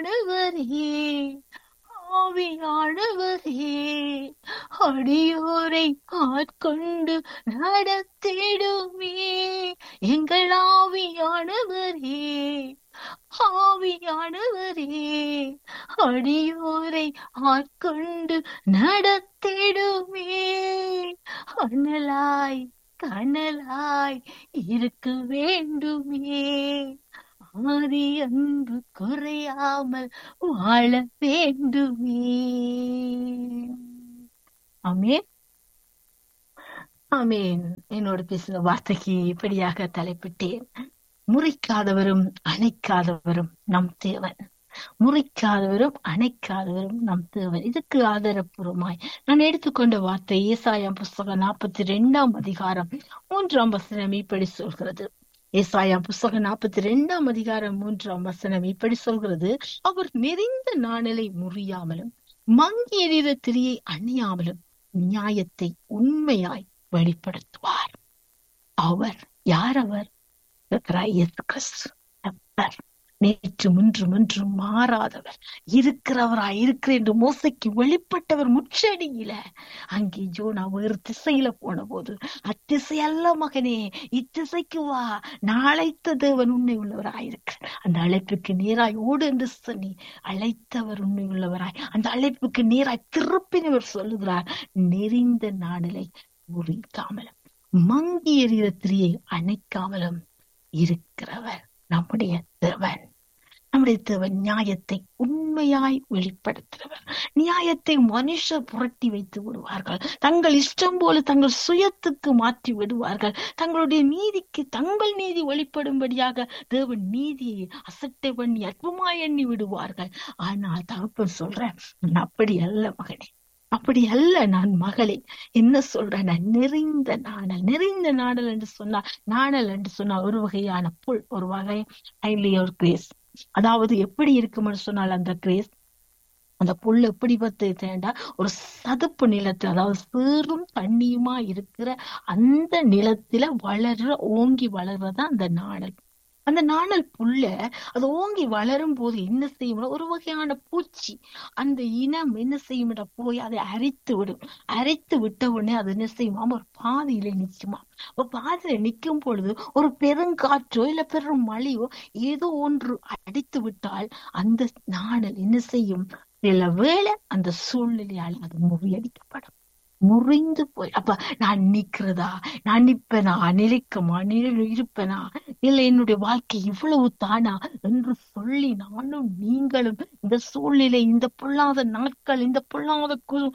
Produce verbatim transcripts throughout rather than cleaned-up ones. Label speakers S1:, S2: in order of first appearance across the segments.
S1: ஆண்டவரே, ஆவியானவரே, அடியோரை ஆட்கொண்டு நடத்திடுமே. எங்கள் ஆவியானவரே, ஆவியானவரே, அடியோரை ஆட்கொண்டு நடத்திடுமே. அனலாய் கனலாய் இருக்க வேண்டுமே. ஆதி அன்பு குறையாமல் வாழ வேண்டுமே. ஆமென், ஆமென். என்னோட பேசுற வார்த்தைக்கு இப்படியாக தலைப்பிட்டேன். முறிக்காதவரும் அணைக்காதவரும் நம் தேவன். முறிக்காதவரும் அணைக்காதவரும் நம் தேவன். இதுக்கு ஆதாரப்பூர்வமாய் நான் எடுத்துக்கொண்ட வார்த்தை ஏசாயா புஸ்தகம் நாற்பத்தி ரெண்டாம் அதிகாரம் மூன்றாம் வசனம் இப்படி சொல்கிறது. ஏசாயா புஸ்தகம் நாற்பத்தி ரெண்டாம் அதிகாரம் மூன்றாம் வசனம் இப்படி சொல்கிறது. அவர் நெறிந்த நாணலை முறியாமலும் மங்கி எறிகிற திரியை அணியாமலும் நியாயத்தை உண்மையாய் வெளிப்படுத்துவார். அவர் யார்? அவர் இயேசு கிறிஸ்து. அவர் நேற்று முன்று முன்று மாறாதவர், இருக்கிறவராய் இருக்கிற என்று மோசைக்கு வெளிப்பட்டவர். முச்சடியில அங்கே ஜோனா வேறு திசையில போன போது, அத்திசை அல்ல மகனே, இத்திசைக்கு வா, நாளைத்த தேவன் உண்மை உள்ளவராயிருக்க, அந்த அழைப்புக்கு நேராய் ஓடு என்று சொல்லி அழைத்தவர் உண்மை உள்ளவராய், அந்த அழைப்புக்கு நேராய் திருப்பினவர் சொல்லுகிறார். நெறிந்த நாணலை முறிக்காமலும் மங்கி எறிகிற திரியை அணைக்காமலும் இருக்கிறவர் நம்முடைய தேவன். நம்முடைய தேவன் நியாயத்தை உண்மையாய் வெளிப்படுத்துகிறவர். நியாயத்தை மனுஷர் புரட்டி வைத்து விடுவார்கள், தங்கள் இஷ்டம் போல தங்கள் சுயத்துக்கு மாற்றி விடுவார்கள். தங்களுடைய நீதிக்கு தங்கள் நீதி வெளிப்படும்படியாக தேவன் நீதியை அசட்டை பண்ணி அற்பமாய் எண்ணி விடுவார்கள். ஆனால் தகப்பன் சொல்றேன், அப்படி அல்ல மகனே, அப்படி அல்ல. நான் மகளே என்ன சொல்றேன், நான் நெறிந்த நாணல். நெறிந்த நாணல் என்று சொன்னால், நாணல் என்று சொன்னால் ஒரு வகையான புல், ஒரு வகை ஒரு கிரேஸ். அதாவது எப்படி இருக்கும்னு சொன்னால், அந்த கிரேஸ், அந்த புல் எப்படி பத்து தேண்டா ஒரு சதுப்பு நிலத்துல, அதாவது சேரும் தண்ணியுமா இருக்கிற அந்த நிலத்தில வளர்ற, ஓங்கி வளர்றதான் அந்த நாணல். அந்த நாணல் புல்ல அது ஓங்கி வளரும் போது என்ன செய்யும், ஒரு வகையான பூச்சி அந்த இனம் என்ன செய்யும், போய் அதை அரித்து விடும். அரித்து விட்ட உடனே அது என்ன செய்யுமா, ஒரு பாதையில நிக்குமா. ஒரு பாதையில நிக்கும் பொழுது ஒரு பெருங்காற்றோ இல்ல பெரும் மழையோ ஏதோ ஒன்று அடித்து விட்டால் அந்த நாணல் என்ன செய்யும், சில வேளை அந்த சூழ்நிலையால் அது முறியடிக்கப்படும், முறிந்து போய். அப்ப நான் நிக்கிறதா, நான் நிப்பேனா, நிலைக்குமா, நிலை இருப்பேனா, இல்ல என்னுடைய வாழ்க்கை இவ்வளவு தானா என்று சொல்லி நானும் நீங்களும் இந்த சூழ்நிலை, இந்த பொல்லாத நாட்கள், இந்த பொல்லாத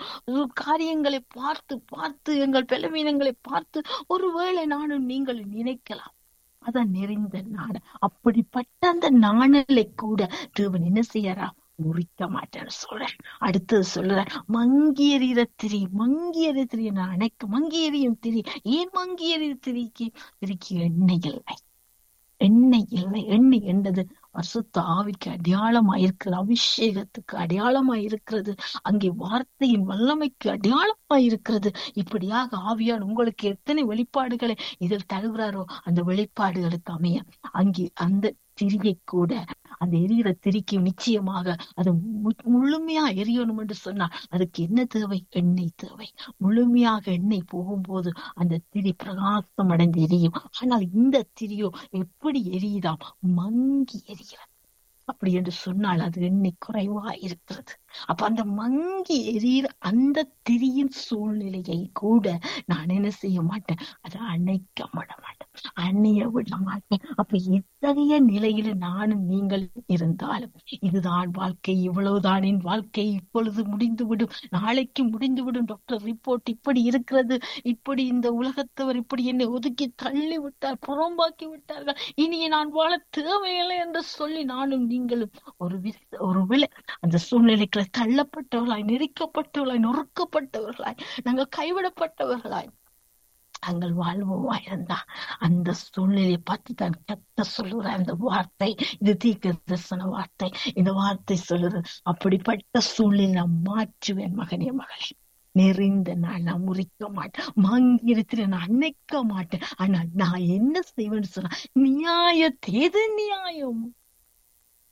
S1: காரியங்களை பார்த்து பார்த்து எங்கள் பலவீனங்களை பார்த்து ஒருவேளை நானும் நீங்களும் நினைக்கலாம், அதான் நெறிந்த நாணல். அப்படிப்பட்ட அந்த நாணலை கூட தேவன் என்ன செய்யறா, முறிக்க மாட்டேன்னு சொல்றேன். அடுத்தது சொல்றேன், மங்கி எறிகிற திரி, மங்கி எறிகிற திரி நான் அணைக்க, மங்கி எறியும் திரி. ஏன் மங்கி எறிகிற திரிக்கு? திரிக்கு எண்ணெய் இல்லை, எண்ணெய் இல்லை. எண்ணெய் என்றது பரிசுத்த ஆவிக்கு அடையாளமா இருக்கிறது, அபிஷேகத்துக்கு அடையாளமா இருக்கிறது, அங்கே வார்த்தையின் வல்லமைக்கு அடையாளமா இருக்கிறது. இப்படியாக ஆவியான் உங்களுக்கு எத்தனை வெளிப்பாடுகளை இதில் தருகிறாரோ அந்த வெளிப்பாடுகளுக்கு அமைய அங்கே அந்த திரியை கூட, அந்த எரிகிற திரிக்கு நிச்சயமாக அது முழுமையா எரியணும் என்று சொன்னா அதுக்கு என்ன தேவை? எண்ணெய் தேவை. முழுமையாக எண்ணெய் போகும்போது அந்த திரி பிரகாசம் அடைந்து எரியும். ஆனால் இந்த திரியோ எப்படி எரியுதாம்? மங்கி எரிகிறது. அப்படி என்று சொன்னால் அது எண்ணெய் குறைவா இருக்கிறது. அப்ப அந்த மங்கி எரியிற அந்த திரியின் சூழ்நிலையை கூட நான் என்ன செய்ய மாட்டேன், அதை அணைக்க விட மாட்டேன், அணைய விட மாட்டேன். அப்ப இத்தகைய நிலையில நானும் நீங்கள் இருந்தாலும், இதுதான் வாழ்க்கை, இவ்வளவுதான் என் வாழ்க்கை, இப்பொழுது முடிந்துவிடும், நாளைக்கு முடிந்துவிடும், டாக்டர் ரிப்போர்ட் இப்படி இருக்கிறது, இப்படி இந்த உலகத்தவர் இப்படி என்னை ஒதுக்கி தள்ளி விட்டார், புறம்பாக்கி விட்டார்கள், இனி நான் வாழ தேவையில்லை என்று சொல்லி நானும் நீங்களும் ஒரு வித ஒரு வேளை அந்த சூழ்நிலைகளை தள்ளப்பட்டவர்களாய், நெருக்கப்பட்டவர்களாய், நொறுக்கப்பட்டவர்களாய், நாங்கள் கைவிடப்பட்டவர்களாய் நாங்கள் வாழ்வோமா இருந்தா அந்த சூழ்நிலையை பார்த்து தான் கத்த சொல்லுற அந்த வார்த்தை, இது தீர்க்க தரிசன வார்த்தை. இந்த வார்த்தை சொல்லுறது, அப்படிப்பட்ட சூழ்நிலை நான் மாற்றுவேன் மகனே, மகளே. நெறிந்த நான் நான் முறிக்க மாட்டேன், மங்கிருத்திர நான் அணைக்க மாட்டேன். ஆனா நான் என்ன செய்வேன்னு சொன்னா, நியாயத்தை, எது நியாயம்,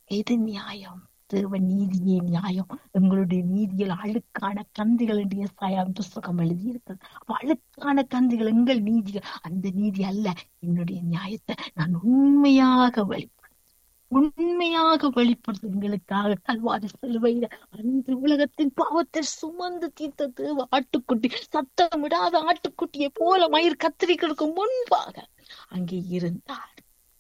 S1: எது நியாயம்? தேவ நீதியே நியாயம். எங்களுடைய நீதியில் அழுக்கான கந்திகள் என்று ஏசாயாவின் புஸ்தகம் எழுதியிருக்கிறது. அப்ப அழுக்கான கந்திகள் எங்கள் நீதிகள். அந்த நீதி அல்ல. என்னுடைய நியாயத்தை நான் உண்மையாக வெளி உண்மையாக வெளிப்படுத்த எங்களுக்காக கல்வாரி சிலுவையில அன்று உலகத்தின் பாவத்தை சுமந்து தீர்த்த தேவ ஆட்டுக்குட்டி, சத்தமிடாத ஆட்டுக்குட்டியை போல மயிர் கத்திரிகளுக்கு முன்பாக அங்கே இருந்தார்.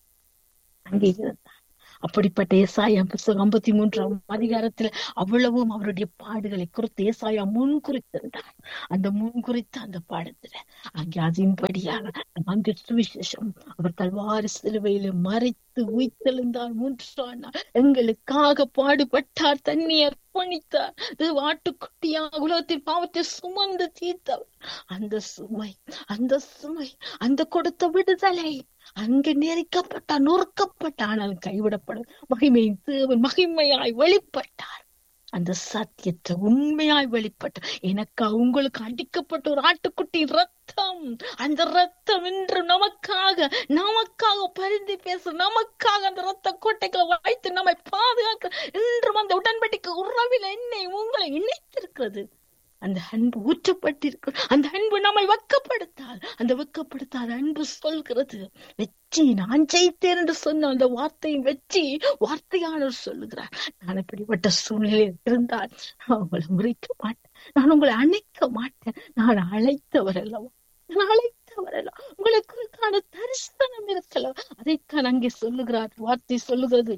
S1: அங்கே இருந்தார். அப்படிப்பட்ட ஏசாயா புத்தகம் ஐம்பத்தி மூன்றாம் அதிகாரத்துல அவ்வளவும் அவருடைய பாடுகளை குறித்து ஏசாயா முன் குறித்திருந்தார். அந்த முன் குறித்த அந்த பாடத்துல அங்கே அதன்படியாக அங்கு சுவிசேஷம் அவர் கல்வாரி சிலுவையில மறைத்து உயிர்த்தெழுந்தார். மூன்றாம் நாள் எங்களுக்காக பாடுபட்டார், தன்னை அர்ப்பணித்தார். ஆட்டுக்குட்டியாக உலகத்தின் பாவத்தை சுமந்து தீர்த்தவர். அந்த சுமை, அந்த சுமை, அந்த கொடுத்த விடுதலை அங்கு நெருக்கப்பட்டார், நொறுக்கப்பட்டார். ஆனால் கைவிடப்படும் மகிமையின் தேவன் மகிமையாய் வெளிப்பட்டார். அந்த சத்தியத்தை உண்மையாய் வெளிப்பட்டார். எனக்கு உங்களுக்கு அடிக்கப்பட்ட ஒரு ஆட்டுக்குட்டி ரத்தம், அந்த ரத்தம் இன்று நமக்காக நமக்காக பரிந்து பேச, நமக்காக அந்த ரத்த கோட்டைகளை வைத்து நம்மை பாதுகாக்க இன்றும் அந்த உடன்படிக்கை உறவில் என்னை உங்களை இணைத்திருக்கிறது. அந்த அன்பு ஊற்றப்பட்டிருக்கு. அந்த அன்பு நம்மை வெக்கப்படுத்தாது. அந்த வெக்கப்படுத்தாத அன்பு சொல்கிறது வெற்றி, நான் ஜெயித்தேன் என்று சொன்ன அந்த வார்த்தையின் வெற்றி வார்த்தையாளர் சொல்லுகிறார். நான் இப்படிப்பட்ட சூழ்நிலையில் இருந்தால் நான் உங்களை முறைக்க மாட்டேன், நான் உங்களை அணைக்க மாட்டேன். நான் அழைத்தவர் அல்லவா, நான் அழைத்தவர் அல்ல. உங்களுக்கு தரிசனம் இருக்கலாம். அதைத்தான் அங்கே சொல்லுகிறார். வார்த்தை சொல்லுகிறது.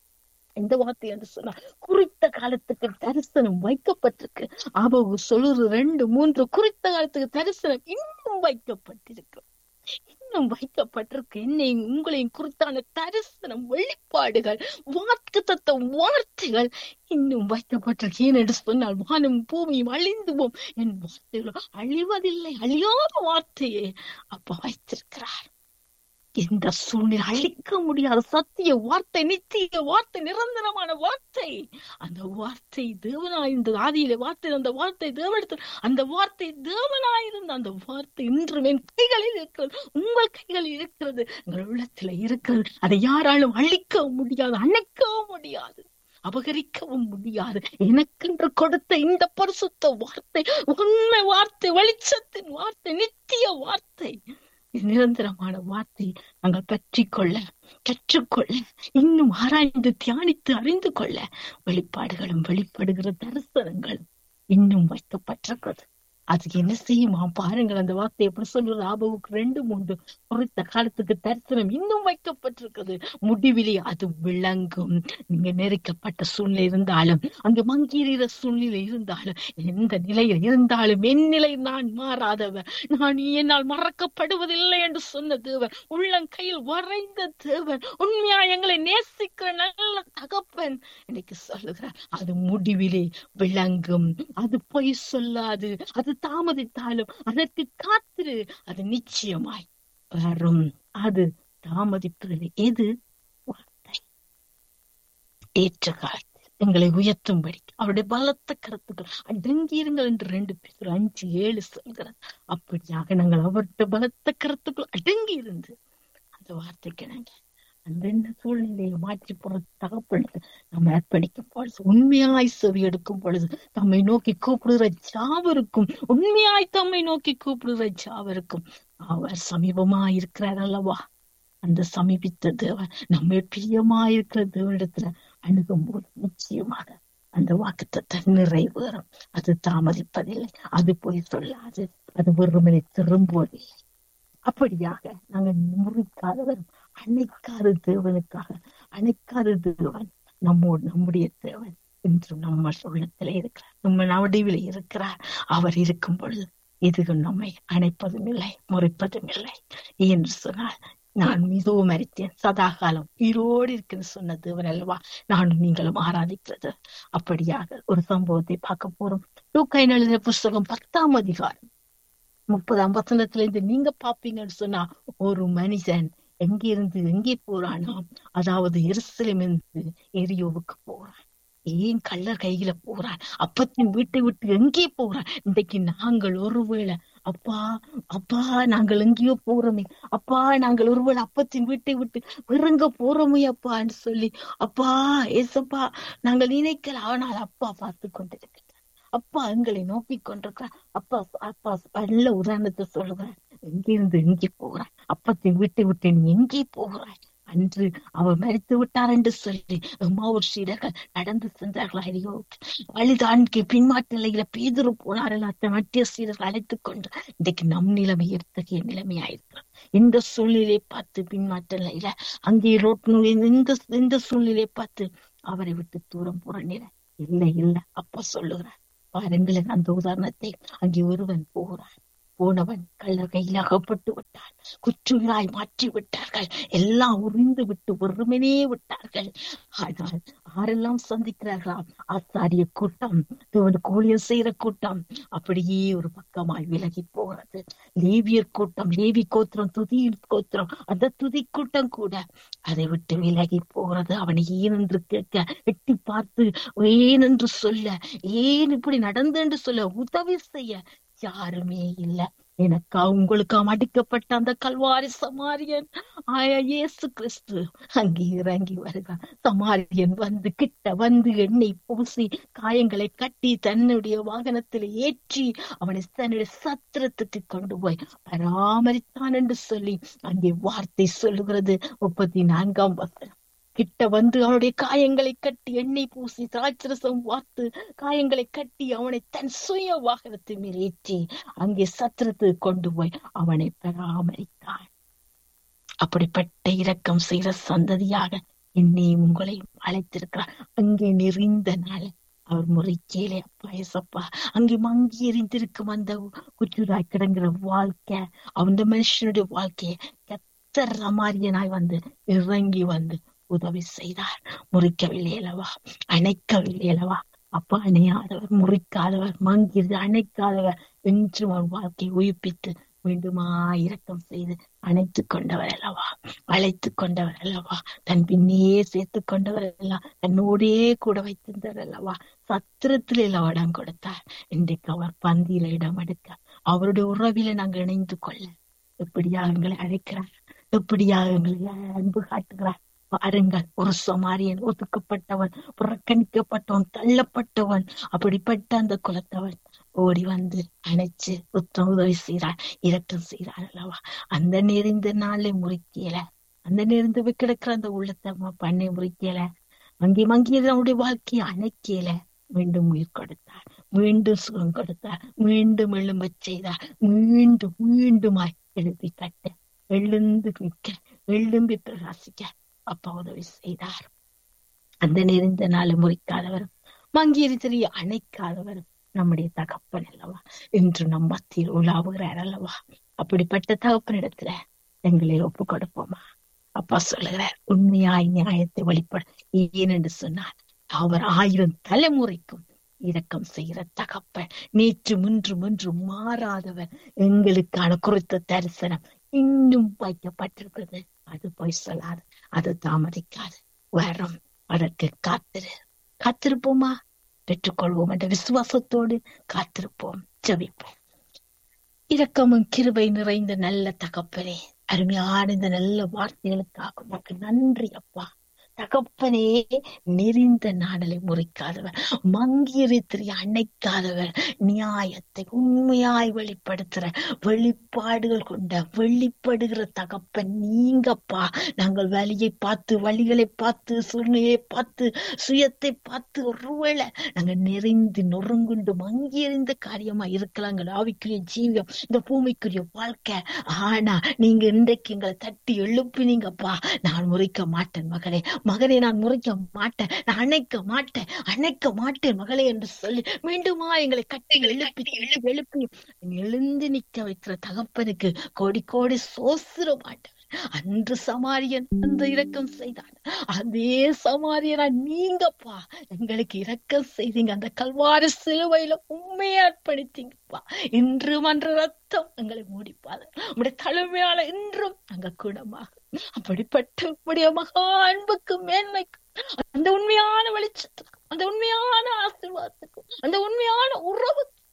S1: இந்த வார்த்தை என்று சொன்னா குறித்த காலத்துக்கு தரிசனம் வைக்கப்பட்டிருக்கு. ஆபகு சொல்லுற ரெண்டு மூன்று குறித்த காலத்துக்கு தரிசனம் இன்னும் வைக்கப்பட்டிருக்கு, இன்னும் வைக்கப்பட்டிருக்கு. என்னை உங்களையும் குறித்தான தரிசனம், வெளிப்பாடுகள், வாக்குத்தத்த வார்த்தைகள் இன்னும் வைக்கப்பட்டிருக்கு. ஏனென்று சொன்னால் வானம் பூமியும் அழிந்து போம், என் வார்த்தைகளோ அழிவதில்லை. அழியாத வார்த்தையே அப்ப வைத்திருக்கிறார். எந்த சூழ்நிலை அழிக்க முடியாத சத்திய வார்த்தை, நித்திய வார்த்தை, நிரந்தரமான வார்த்தை. அந்த வார்த்தை தேவனாயிருந்த ஆதியிலே வார்த்தை, அந்த வார்த்தை தேவனிடத்தில், அந்த வார்த்தை தேவனாயிருந்த அந்த வார்த்தை இன்றும் என் கைகளில் இருக்கிறது, உங்கள் கைகளில் இருக்கிறது, உங்கள் உள்ளத்துல இருக்கிறது. அதை யாராலும் அழிக்க முடியாது, அணைக்கவும் முடியாது, அபகரிக்கவும் முடியாது. எனக்கென்று கொடுத்த இந்த பரிசுத்த வார்த்தை, உண்மை வார்த்தை, வெளிச்சத்தின் வார்த்தை, நித்திய வார்த்தை, நிரந்தரமான வார்த்தை நாங்கள் பற்றி கொள்ள, கற்றுக்கொள்ள, இன்னும் ஆராய்ந்து தியானித்து அறிந்து கொள்ள வெளிப்பாடுகளும் வெளிப்படுகிற தரிசனங்களும் இன்னும் வைக்கப்பட்டிருக்கிறது. அது என்ன செய்யுமா பாருங்கள். அந்த வார்த்தை எப்படி சொல்றது? ஆபவுக்கு ரெண்டு மூன்று குறித்த காலத்துக்கு தரிசனம் இன்னும் வைக்கப்பட்டிருக்கிறது. முடிவிலே அது விளங்கும். நீங்க நெருக்கப்பட்ட சூழ்நிலை இருந்தாலும், அங்கு மங்கீர சூழ்நிலை இருந்தாலும், எந்த நிலையில் இருந்தாலும், என் நிலை நான் மாறாதவர், நான் என்னால் மறக்கப்படுவதில்லை என்று சொன்ன தேவன், உள்ளங்கையில் வரைந்த தேவன், உண்மையா எங்களை நேசிக்கிற நல்ல தகப்பன் இன்னைக்கு சொல்லுகிறார். அது முடிவிலே விளங்கும். அது பொய் சொல்லாது. அது தாமதித்தாலும் அதற்கு காத்திரு, அது நிச்சயமாய் வரும். அது தாமதிப்பதில்லை. எது? வார்த்தை. ஏற்ற காலத்தில் எங்களை உயர்த்தும்படி அவருடைய பலத்த கருத்துக்கள் அடங்கியிருங்கள் என்று ரெண்டு பேர் அஞ்சு ஏழு சொல்கிறார். அப்படியாக நாங்கள் அவருடைய பலத்த கருத்துக்கள் அடங்கி இருந்து அந்த வார்த்தைக்கு நாங்கள் அந்த சூழ்நிலையை மாற்றி போற தகப்பனுக்கு நம்ம அர்ப்பணிக்கும் பொழுது, உண்மையாய் செவி எடுக்கும் பொழுது, தம்மை நோக்கி கூப்பிடுகிற ஜாவருக்கும், உண்மையாய் தம்மை நோக்கி கூப்பிடுகிற ஜாவருக்கும் அவர் சமீபமா இருக்கிறார் அல்லவா? அந்த சமீபித்த தேவன் நம்ம பிரியமாயிருக்கிற தேவனிடத்துல அணுகும் போது நிச்சயமாக அந்த வாக்குத்தத்தை நிறைவேறும். அது தாமதிப்பதில்லை, அது போய் சொல்லாது, அது ஒருமனை திரும்புவதில்லை. அப்படியாக நாங்கள் முறிக்காதவரும் அணைக்காத தேவனுக்காக, அணைக்காத தேவன் நம்மோடு, நம்முடைய தேவன் இன்றும் நம்ம உள்ளத்திலே இருக்கிறார், நம்ம நடுவில் இருக்கிறார். அவர் இருக்கும் பொழுது எதுவும் நம்மை அணைப்பதும் இல்லை, முறிப்பதும் இல்லை. என்று சொன்னால் நான் மிகவும் மறித்தேன், சதா காலம் உயிரோடு இருக்குன்னு சொன்ன தேவன் அல்லவா நானும் நீங்களும் ஆராதிக்கிறது. அப்படியாக ஒரு சம்பவத்தை பார்க்க போறோம். லூக்கா எழுதின புஸ்தகம் பத்தாம் அதிகாரம் முப்பதாம் வசனத்துல இருந்து நீங்க பாப்பீங்கன்னு சொன்னா, ஒரு மனுஷன் எங்கே இருந்து எங்கே போறானா, அதாவது எருசலேம் இருந்து எரியோவுக்கு போறான். ஏன் கள்ளர் கையில போறான்? அப்பத்தின் வீட்டை விட்டு எங்கே போறான்? இன்றைக்கு நாங்கள் ஒருவேளை அப்பா, அப்பா, நாங்கள் எங்கேயோ போறோமே, அப்பா, நாங்கள் ஒருவேளை அப்பத்தின் வீட்டை விட்டு இறங்க போறோமே அப்பான்னு சொல்லி, அப்பா, ஏசப்பா, நாங்கள் நினைக்கல, ஆனால் அப்பா பார்த்து கொண்டிருக்கிறார். அப்பா எங்களை நோக்கி கொண்டிருக்கிறார். அப்பா, அப்பா நல்ல உதாரணத்தை சொல்லுகிறார். எங்கிருந்து எங்கே போகிறாய்? அப்பத்தின் வீட்டை விட்டு நீ எங்கே போகிறாய்? அன்று அவர் மரித்து விட்டார் என்று சொல்லி எம்மாவூர் சீடர்கள் நடந்து சென்றார்கள். ஐயோ, வழிதான்கு பின்மாற்ற நிலையில பேதுரு போனார்கள். அத்த மத்திய சீடர்கள் அழைத்துக் கொண்டு இன்றைக்கு நம் நிலைமை எத்தகைய நிலைமையாயிருக்கிறது. இந்த சூழ்நிலையை பார்த்து பின்மாற்ற நிலையில அங்கே ரோட் இந்த இந்த சூழ்நிலையை பார்த்து அவரை விட்டு தூரம் போற நிலை இல்லை இல்லை. அப்பா சொல்லுகிறார், பாருங்களேன் அந்த உதாரணத்தை. அங்கே ஒருவன் போகிறான், போனவன் கள்ளர் கையில் அகப்பட்டு விட்டான், குற்றுயிராய் மாற்றி விட்டார்கள், எல்லாம் உறிந்து விட்டு ஒருமனே விட்டார்கள். ஆனால் ஆரெல்லாம் சந்திக்கிறார்களாம்? ஆசாரிய கூட்டம், கோழியம் செய்யற கூட்டம் அப்படியே ஒரு பக்கமாய் விலகி போகிறது. லேவியர் கூட்டம், லேவி கோத்திரம், துதி கோத்திரம், அந்த துதி கூட்டம் கூட அதை விட்டு விலகி போகிறது. அவனை ஏன் என்று கேட்க, எட்டி பார்த்து ஏன் என்று சொல்ல, ஏன் இப்படி நடந்து என்று சொல்ல, உதவி செய்ய யாருமே இல்லை. எனக்கா உங்களுக்கா அடிக்கப்பட்ட அந்த கல்வாரி சமாரியன் ஆயா இயேசு கிறிஸ்து அங்கே இறங்கி வருகிறான். சமாரியன் வந்து கிட்ட வந்து எண்ணெய் பூசி காயங்களை கட்டி தன்னுடைய வாகனத்தில் ஏற்றி அவனை தன்னுடைய சத்திரத்துக்கு கொண்டு போய் பராமரித்தான் என்று சொல்லி அங்கே வார்த்தை சொல்லுகிறது. முப்பத்தி நான்காம் வசனம். கிட்ட வந்து அவனுடைய காயங்களை கட்டி எண்ணெய் பூசி திராட்சரசம் வார்த்து காயங்களை கட்டி அவனை தன் சுய வாகனத்தின் மேல் ஏற்றி அங்கே சத்திரத்துக்கு கொண்டு போய் அவனை பராமரித்தான். அப்படிப்பட்ட இரக்கம் செய்கிற சந்ததியாக என்னையும் உங்களையும் அழைத்திருக்கிறார். அங்கே நிறைந்த நாள் அவர் முறைக்கேலே, அப்பா ஏசப்பா, அங்கே மங்கி எறிந்திருக்கும் அந்த குற்றுராய் கிடங்குற வாழ்க்கை, அந்த மனுஷனுடைய வாழ்க்கையை கத்தர் சமாரியனாய் வந்து இறங்கி வந்து உதவி செய்தார். முறிக்கவில்லை அல்லவா, அணைக்கவில்லை அல்லவா. அப்பா அணையாதவர், முறிக்காதவர், மங்கிருந்து அணைக்காதவர் என்று அவன் வாழ்க்கையை உயிர்ப்பித்து மீண்டுமா இரக்கம் செய்து அணைத்து கொண்டவர் அல்லவா, அழைத்து கொண்டவர் அல்லவா, தன் பின்னையே சேர்த்து கொண்டவர் அல்லவா, தன்னோடே கூட வைத்திருந்தவர் அல்லவா, சத்திரத்தில் இடம் கொடுத்தார். இன்றைக்கு அவர் பந்தியில இடம் எடுக்க, அவருடைய உறவில நாங்கள் இணைந்து கொள்ள எப்படியாக எங்களை அழைக்கிறார், எப்படியாக எங்களை அன்பு காட்டுகிறார். பாருங்கள், ஒரு சமாரியன், ஒதுக்கப்பட்டவன், புறக்கணிக்கப்பட்டவன், தள்ளப்பட்டவன், அப்படிப்பட்ட அந்த குலத்தவன் ஓடி வந்து அணைச்சு புத்தம் உதவி செய்கிறார், இரக்கம் செய்கிறார் அல்லவா. அந்த நெறிந்த நாளை முறிக்கல, அந்த நெறிந்து கிடக்கிற அந்த உள்ளத்தை பண்ணை முறிக்கல, அங்கே மங்கியது அவனுடைய வாழ்க்கையை அணைக்கல, மீண்டும் உயிர் கொடுத்தார், மீண்டும் சுகம் கொடுத்தார், மீண்டும் எழும்ப செய்தார், மீண்டும் மீண்டுமாய் எழுப்பி கட்ட, எழுந்து நிற்க, எழும்பி பிரகாசிக்க அப்பா உதவி செய்தார். அந்த நெறிந்த நாளை முறிக்காதவரும் மங்கியரித்தலையை அணைக்காதவரும் நம்முடைய தகப்பன் அல்லவா, இன்று நம் மத்தியில் உலாவுகிறார் அல்லவா. அப்படிப்பட்ட தகப்பனிடத்துல எங்களை ஒப்பு கொடுப்போமா? அப்பா சொல்லுகிறார், உண்மையாய் நியாயத்தை வெளிப்பட ஏனென்று சொன்னார், அவர் ஆயிரம் தலைமுறைக்கும் இரக்கம் செய்கிற தகப்பன், நேற்று முன்று முன்று மாறாதவர். எங்களுக்கான குறித்த தரிசனம் இன்னும் வைக்கப்பட்டிருக்கிறது. அது போய் சொல்லாது, அது தாமதிக்காது, வரும். அதற்கு காத்திரு காத்திருப்போமா? பெற்றுக்கொள்வோம் என்ற விசுவாசத்தோடு காத்திருப்போம், ஜெபிப்போம். இரக்கமும் கிருபை நிறைந்த நல்ல தகப்பனே, அருமையான இந்த நல்ல வார்த்தைகளுக்காக உனக்கு நன்றி அப்பா. தகப்பனே, நெறிந்த நாடலை முறிக்காதவர், மங்கியரித்திரி அணைக்காதவர், நியாயத்தை உண்மையாய் வெளிப்படுத்துற வெளிப்பாடுகள் கொண்ட வெளிப்படுகிற தகப்பன் நீங்கப்பா. நாங்கள் வழியை பார்த்து, வழிகளை பார்த்து, சூழ்நிலையை பார்த்து, சுயத்தை பார்த்து ஒருவேளை நாங்கள் நெறிந்து நொறுங்குண்டு மங்கியறிந்த காரியமா இருக்கலாம். ஆவிக்குரிய ஜீவியம், இந்த பூமிக்குரிய வாழ்க்கை. ஆனா நீங்க இன்றைக்கு எங்களை தட்டி எழுப்பினீங்கப்பா. நான் முறிக்க மாட்டேன் மகனே, மகனே நான் முறைக்க மாட்டேன், நான் அணைக்க மாட்டேன், அணைக்க மாட்டேன் மகளே என்று சொல்லி மீண்டுமா எங்களை கட்டி எழுப்பி எழுப்பி எழுப்பி எழுந்து நிற்க வைக்கிற தகப்பனுக்கு கோடி கோடி சோசிர மாட்டேன். அன்று சமாரியன் அந்த இரக்கம் செய்தான், அதே சமாரியனா நீங்கப்பா எங்களுக்கு இரக்கம் செய்தீங்க. அந்த கல்வாரி சிலுவையில உண்மையை அர்ப்பணித்தீங்கப்பா. இன்றும் அன்ற ரத்தம் எங்களை மூடிப்பாது, உங்களுடைய தலைமையால இன்றும் அங்க குணமாக. அப்படிப்பட்ட உடைய மகா அன்புக்கு மேன்மைக்கு, அந்த உண்மையான வெளிச்சத்துக்கும், அந்த உண்மையான ஆசீர்வாதத்துக்கும், அந்த உண்மையான உறவுக்கு ஈடு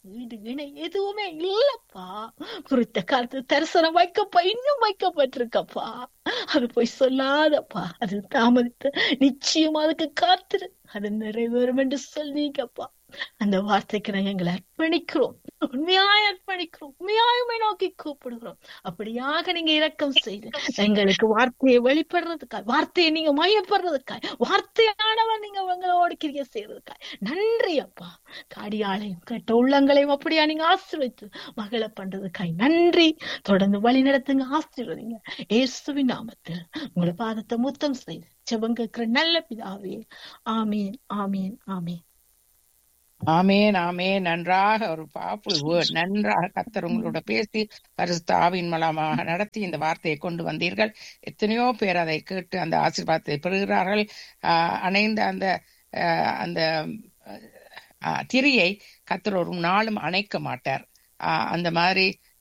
S1: இணை எதுவுமே இல்லப்பா. குறித்த காலத்து தரிசனம் வைக்கப்பா, இன்னும் வைக்கப்பட்டிருக்கப்பா. அது போய் சொல்லாதப்பா. அது தாமதித்து நிச்சயம் அதுக்கு காத்திரு, அது நிறைவேறும் என்று சொன்னீங்கப்பா. அந்த வார்த்தைக்கு நாங்கள் எங்களை அர்ப்பணிக்கிறோம், உண்மையாய் அர்ப்பணிக்கிறோம், உண்மையாயுமே நோக்கி கூப்பிடுகிறோம். அப்படியாக நீங்க இரக்கம் செய்து எங்களுக்கு வார்த்தையை வெளிப்படுறதுக்காய், வார்த்தையை நீங்க மையப்படுறதுக்காய், வார்த்தையானவன் நீங்க உங்களோட கிரிய செய்யறதுக்காய் நன்றி அப்பா. காடியாளையும் கெட்ட உள்ளங்களையும் அப்படியா நீங்க ஆசீர்வதித்து மகள பண்றதுக்காய் நன்றி. தொடர்ந்து வழி நடத்துங்க, ஆசீர்வதிங்க. இயேசுவின் நாமத்தில் உங்களை பாதத்தை முத்தம் செய்து ஜெபம் கேட்கிற நல்ல பிதாவே, ஆமீன், ஆமீன், ஆமீன்.
S2: ஆமேன் ஆமேன். நன்றாக ஒரு பவர்ஃபுல் வேர்ட். நன்றாக கர்த்தர் உங்களோட பேசி பரிசுத்த ஆவியின் மூலமாக நடத்தி இந்த வார்த்தையை கொண்டு வந்தீர்கள். எத்தனையோ பேர் அதை கேட்டு அந்த ஆசீர்வாதத்தை பெறுகிறார்கள். ஆஹ் அணைந்த அந்த ஆஹ் அந்த ஆஹ் திரியை கர்த்தர் ஒரு நாளும் அணைக்க மாட்டார். ஆஹ் அந்த மாதிரி